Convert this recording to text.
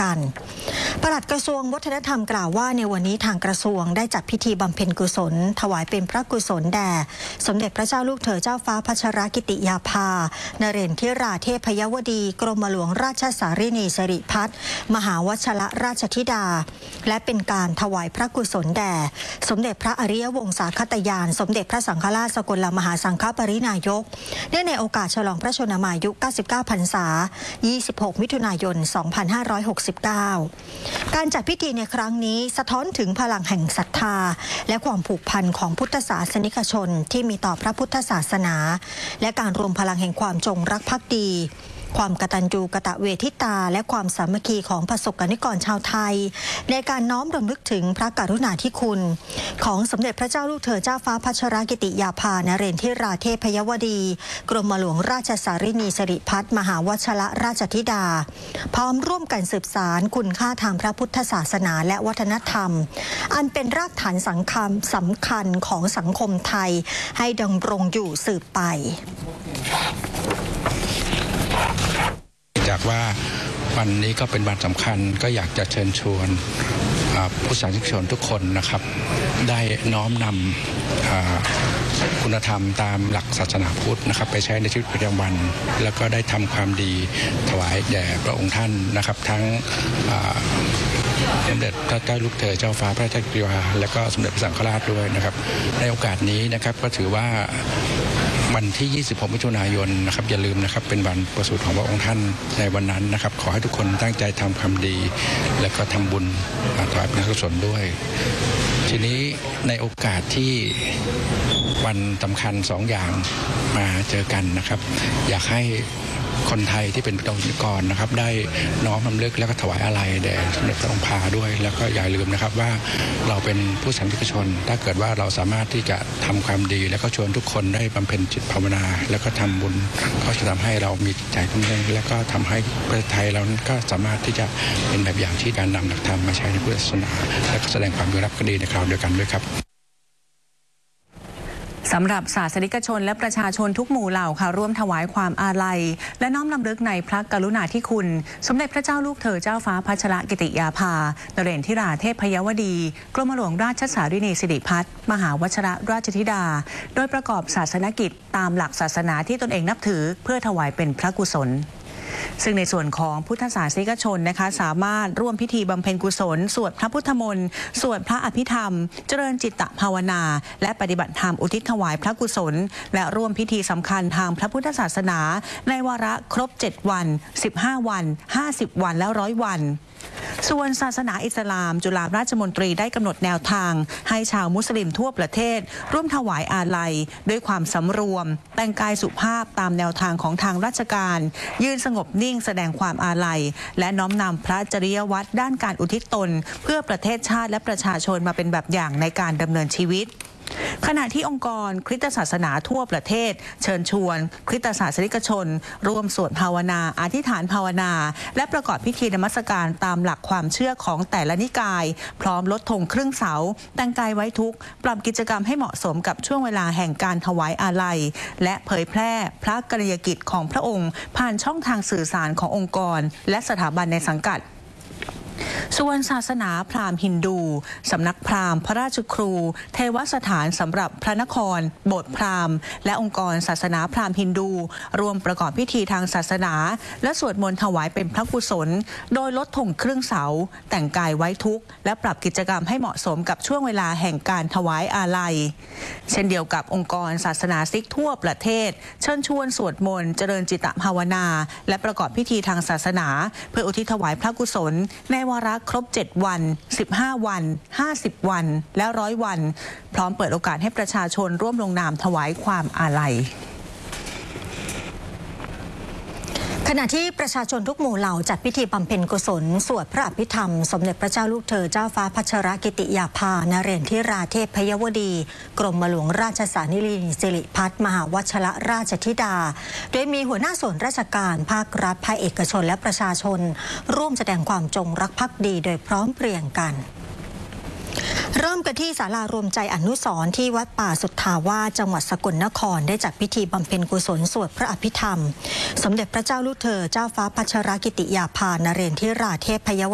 กันปลัดกระทรวงวัฒนธรรมกล่าวว่าในวันนี้ทางกระทรวงได้จัดพิธีบำเพ็ญกุศลถวายเป็นพระกุศลแด่สมเด็จพระเจ้าลูกเธอเจ้าฟ้าพัชรกิติยาภานเรศธิราเทพยวดีกรมหลวงราชสารินีสิริพัฒน์มหาวชรราชธิดาและเป็นการถวายพระกุศลแด่สมเด็จพระอริยวงศาคตยานสมเด็จพระสังฆราชสกลมหาสังฆปรินายกเนื่องในโอกาสฉลองพระชนมายุ 99 พรรษา 26 มิถุนายน 2569 การจัดพิธีในครั้งนี้สะท้อนถึงพลังแห่งศรัทธาและความผูกพันของพุทธศาสนิกชนที่มีต่อพระพุทธศาสนาและการรวมพลังแห่งความจงรักภักดีความกตัญญูกตเวทิตาและความสามัคคีของประสบกนิกรชาวไทยในการน้อมรำลึกถึงพระกรุณาธิคุณของสมเด็จพระเจ้าลูกเธอเจ้าฟ้าพัชรกิติยาภานเรศธิราเทพยวดีกรมหลวงราชสารินีสิริพัฒน์มหาวชรราชธิดาพร้อมร่วมกันสืบสานคุณค่าทางพระพุทธศาสนาและวัฒนธรรมอันเป็นรากฐานสำคัญของสังคมไทยให้ดำรงอยู่สืบไปจากว่าวันนี้ก็เป็นวันสำคัญก็อยากจะเชิญชวนผู้สาธารณชนทุกคนนะครับได้น้อมนำคุณธรรมตามหลักศาสนาพุทธนะครับไปใช้ในชีวิตประจำวันแล้วก็ได้ทำความดีถวายแด่พระองค์ท่านนะครับทั้งสมเด็จพระเจ้าลูกเธอเจ้าฟ้าพระราชกิติยาและก็สมเด็จพระสังฆราชด้วยนะครับในโอกาสนี้นะครับก็ถือว่าวันที่ 26 มิถุนายนนะครับอย่าลืมนะครับเป็นวันประสูติของพระองค์ท่านในวันนั้นนะครับขอให้ทุกคนตั้งใจทำความดีและก็ทำบุญถวายเป็นกุศลด้วยทีนี้ในโอกาสที่วันสำคัญ2 อย่างมาเจอกันนะครับอยากให้คนไทยที่เป็นประชากรนะครับได้น้อมรำลึกและก็ถวายอาลัยแด่สมเด็จพระองค์พาด้วยแล้วก็อย่าลืมนะครับว่าเราเป็นผู้สาธารณชนถ้าเกิดว่าเราสามารถที่จะทำความดีแล้วก็ชวนทุกคนได้บำเพ็ญจิตภาวนาแล้วก็ทำบุญก็จะทำให้เรามีจิตใจร่มเย็นและก็ทำให้ประเทศไทยเราก็สามารถที่จะเป็นแบบอย่างที่การนำหลักธรรมมาใช้ในพุทธศาสนาและก็แสดงความยอมรับก็ดีในคราวเดียวกันด้วยครับสำหรับศาสนิกชนและประชาชนทุกหมู่เหล่าค่ะร่วมถวายความอาลัยและน้อมรำลึกในพระกรุณาธิคุณสมเด็จพระเจ้าลูกเธอเจ้าฟ้าพัชรกิติยาภานเรศธิราเทพยวดีกรมหลวงราชสารินีสิริพัฒน์มหาวชรราชธิดาโดยประกอบศาสนกิจตามหลักศาสนาที่ตนเองนับถือเพื่อถวายเป็นพระกุศลซึ่งในส่วนของพุทธศาสนิกชนนะคะสามารถร่วมพิธีบำเพ็ญกุศลสวดพระพุทธมนต์สวดพระอภิธรรมเจริญจิตตภาวนาและปฏิบัติธรรมอุทิศถวายพระกุศลและร่วมพิธีสำคัญทางพระพุทธศาสนาในวาระครบ7 วัน15 วัน50 วันและ100 วันส่วนศาสนาอิสลามจุฬาราชมนตรีได้กำหนดแนวทางให้ชาวมุสลิมทั่วประเทศร่วมถวายอาลัยด้วยความสำรวมแต่งกายสุภาพตามแนวทางของทางราชการยืนสงบนิ่งแสดงความอาลัยและน้อมนำพระจริยวัตรด้านการอุทิศตนเพื่อประเทศชาติและประชาชนมาเป็นแบบอย่างในการดำเนินชีวิตขณะที่องค์กรคริสตศาสนาทั่วประเทศเชิญชวนคริสตศาสนิกชนร่วมสวดภาวนาอธิษฐานภาวนาและประกอบพิธีนมัสการตามหลักความเชื่อของแต่ละนิกายพร้อมลดธงครึ่งเสาแต่งกายไว้ทุกข์ปรับกิจกรรมให้เหมาะสมกับช่วงเวลาแห่งการถวายอาลัยและเผยแพร่พระกรณียกิจของพระองค์ผ่านช่องทางสื่อสารขององค์กรและสถาบันในสังกัดส่วนศาสนาพราหมณ์ฮินดูสำนักพราหมณ์พระราชครูเทวสถานสำหรับพระนครโบสถ์พราหมณ์และองค์กรศาสนาพราหมณ์ฮินดูรวมประกอบพิธีทางศาสนาและสวดมนต์ถวายเป็นพระกุศลโดยลดธงครึ่งเสาแต่งกายไว้ทุกข์และปรับกิจกรรมให้เหมาะสมกับช่วงเวลาแห่งการถวายอาลัยเช่นเดียวกับองค์กรศาสนาซิกทั่วประเทศเชิญชวนสวดมนต์เจริญจิตตภาวนาและประกอบพิธีทางศาสนาเพื่ออุทิศถวายพระกุศลในวาระครบ7 วัน15 วัน50 วันและ100 วันพร้อมเปิดโอกาสให้ประชาชนร่วมลงนามถวายความอาลัยขณะที่ประชาชนทุกหมู่เหล่าจัดพิธีบำเพ็ญกุศลสวดพระอภิธรรมสมเด็จพระเจ้าลูกเธอเจ้าฟ้าพัชรกิติยาภานเรศธิราเทพยวดีกรมหลวงราชสารินีสิริพัฒน์มหาวชรราชธิดาโดยมีหัวหน้าส่วนราชการภาครัฐภาคเอกชนและประชาชนร่วมแสดงความจงรักภักดีโดยพร้อมเพรียงกันเริ่มกันที่ศาลารวมใจอนุสรณ์ที่วัดป่าสุทธาวาสจังหวัดสกลนครได้จัดพิธีบำเพ็ญกุศลสวดพระอภิธรรมสมเด็จพระเจ้าลูกเธอเจ้าฟ้าพัชรกิติยาภานเรศธิราเทพยว